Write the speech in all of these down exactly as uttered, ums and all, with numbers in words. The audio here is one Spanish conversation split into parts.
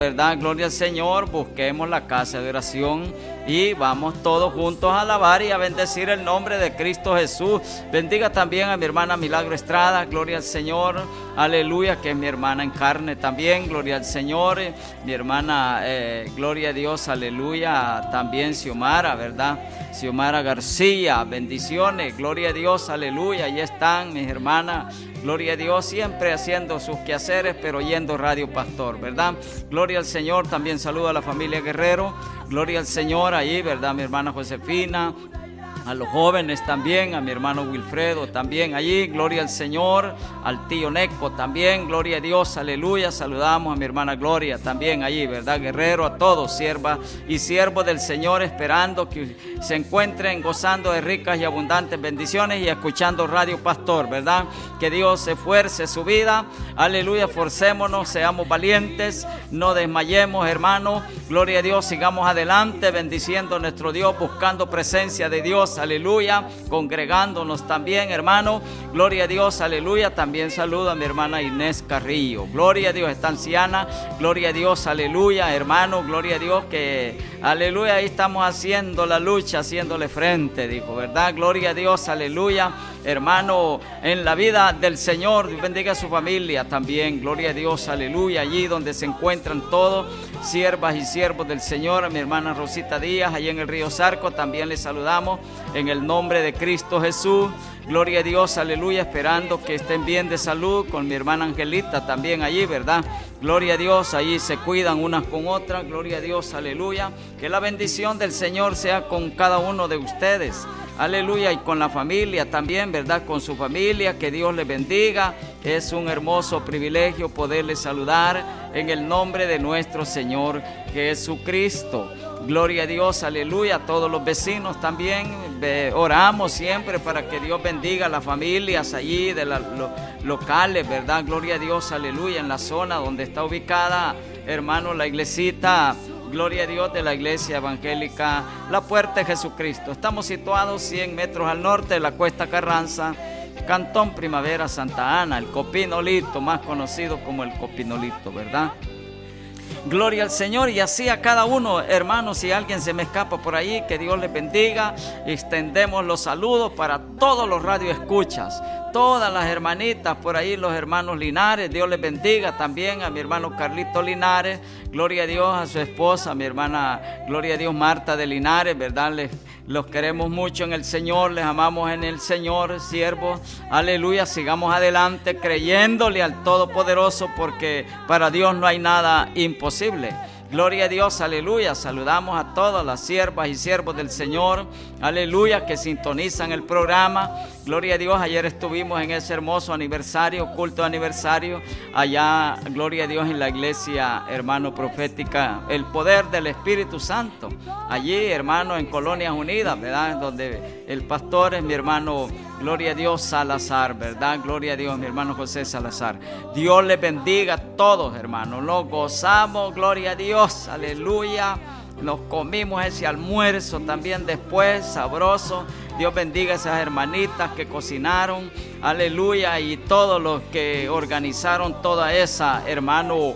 ¿verdad? Gloria al Señor, busquemos la casa de oración y vamos todos juntos a alabar y a bendecir el nombre de Cristo Jesús. Bendiga también a mi hermana Milagro Estrada, gloria al Señor, aleluya, que es mi hermana en carne también, gloria al Señor. Mi hermana, eh, gloria a Dios, aleluya, también Xiomara, ¿verdad? Xiomara García, bendiciones, gloria a Dios, aleluya, ahí están mis hermanas. Gloria a Dios, siempre haciendo sus quehaceres, pero oyendo Radio Pastor, ¿verdad? Gloria al Señor, también saludo a la familia Guerrero. Gloria al Señor ahí, ¿verdad? Mi hermana Josefina, a los jóvenes también, a mi hermano Wilfredo también allí, gloria al Señor, al tío Neco también, gloria a Dios, aleluya, saludamos a mi hermana Gloria también allí, ¿verdad? Guerrero, a todos, siervas y siervos del Señor, esperando que se encuentren gozando de ricas y abundantes bendiciones y escuchando Radio Pastor, ¿verdad? Que Dios esfuerce su vida, aleluya, forcémonos, seamos valientes, no desmayemos, hermanos, gloria a Dios, sigamos adelante, bendiciendo a nuestro Dios, buscando presencia de Dios, aleluya, congregándonos también, hermano, gloria a Dios, aleluya. También saludo a mi hermana Inés Carrillo, gloria a Dios, esta anciana, gloria a Dios, aleluya, hermano, gloria a Dios, que aleluya, ahí estamos haciendo la lucha, haciéndole frente, dijo, ¿verdad? Gloria a Dios, aleluya, hermano, en la vida del Señor, Dios bendiga a su familia también, gloria a Dios, aleluya, allí donde se encuentran todos, siervas y siervos del Señor, a mi hermana Rosita Díaz, allí en el río Zarco, también les saludamos en el nombre de Cristo Jesús, gloria a Dios, aleluya, esperando que estén bien de salud, con mi hermana Angelita también allí, ¿verdad? Gloria a Dios, allí se cuidan unas con otras, gloria a Dios, aleluya, que la bendición del Señor sea con cada uno de ustedes, aleluya, y con la familia también, ¿verdad? Con su familia, que Dios les bendiga, es un hermoso privilegio poderles saludar en el nombre de nuestro Señor Jesucristo. Gloria a Dios, aleluya, a todos los vecinos también, eh, oramos siempre para que Dios bendiga a las familias allí de los lo, locales, ¿verdad? Gloria a Dios, aleluya, en la zona donde está ubicada, hermano, la iglesita, gloria a Dios, de la iglesia evangélica La Puerta de Jesucristo. Estamos situados cien metros al norte de la Cuesta Carranza, Cantón Primavera Santa Ana, el Copinolito, más conocido como el Copinolito, ¿verdad? Gloria al Señor, y así a cada uno, hermanos, si alguien se me escapa por ahí, que Dios les bendiga. Extendemos los saludos para todos los radioescuchas, todas las hermanitas por ahí, los hermanos Linares, Dios les bendiga. También a mi hermano Carlito Linares, gloria a Dios, a su esposa, a mi hermana, gloria a Dios, Marta de Linares, ¿verdad? Les, los queremos mucho en el Señor, les amamos en el Señor, siervos, aleluya, sigamos adelante creyéndole al Todopoderoso, porque para Dios no hay nada imposible. Gloria a Dios, aleluya, saludamos a todas las siervas y siervos del Señor, aleluya, que sintonizan el programa, gloria a Dios. Ayer estuvimos en ese hermoso aniversario, culto de aniversario, allá, gloria a Dios, en la iglesia, hermano, profética, el poder del Espíritu Santo, allí, hermano, en Colonias Unidas, ¿verdad? Donde el pastor es mi hermano, gloria a Dios, Salazar, ¿verdad? Gloria a Dios, mi hermano José Salazar. Dios les bendiga a todos, hermanos, nos gozamos, gloria a Dios, aleluya. Nos comimos ese almuerzo también después, sabroso. Dios bendiga a esas hermanitas que cocinaron, aleluya, y todos los que organizaron toda esa, hermano,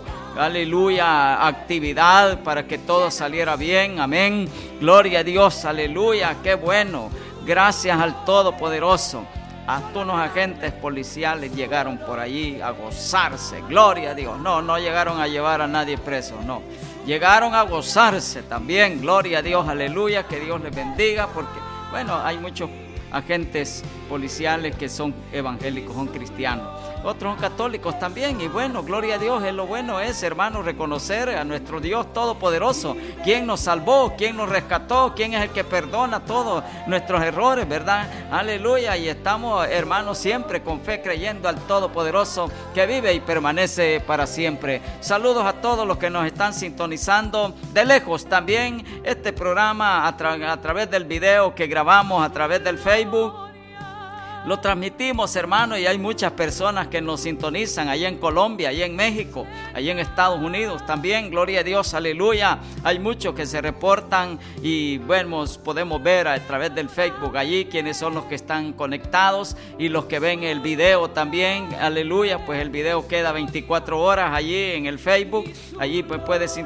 aleluya, actividad para que todo saliera bien, amén. Gloria a Dios, aleluya, qué bueno. Gracias al Todopoderoso. Hasta unos agentes policiales llegaron por allí a gozarse, gloria a Dios. No, no llegaron a llevar a nadie preso, no. Llegaron a gozarse también, gloria a Dios, aleluya, que Dios les bendiga, porque, bueno, hay muchos agentes policiales que son evangélicos, son cristianos. Otros son católicos también, y bueno, gloria a Dios, es lo bueno es, hermano, reconocer a nuestro Dios Todopoderoso, quien nos salvó, quien nos rescató, quien es el que perdona todos nuestros errores, ¿verdad? Aleluya, y estamos, hermanos, siempre con fe creyendo al Todopoderoso que vive y permanece para siempre. Saludos a todos los que nos están sintonizando de lejos también, este programa a, tra- a través del video que grabamos a través del Facebook. lo transmitimos, hermano, y hay muchas personas que nos sintonizan allá en Colombia, allá en México, allá en Estados Unidos también, gloria a Dios, aleluya. Hay muchos que se reportan y bueno, podemos ver a través del Facebook allí quiénes son los que están conectados y los que ven el video también, aleluya. Pues el video queda veinticuatro horas allí en el Facebook, allí pues puedes